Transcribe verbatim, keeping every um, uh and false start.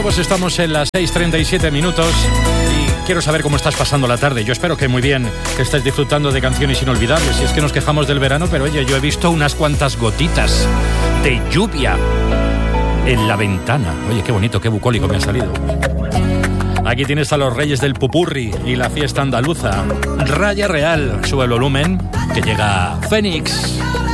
Bueno, pues estamos en las seis treinta y siete minutos y quiero saber cómo estás pasando la tarde. Yo espero que muy bien, que estés disfrutando de canciones inolvidables. Y es que nos quejamos del verano, pero oye, yo he visto unas cuantas gotitas de lluvia en la ventana. Oye, qué bonito, qué bucólico me ha salido. Aquí tienes a los reyes del pupurri y la fiesta andaluza. Raya Real, sube el volumen, que llega Fénix.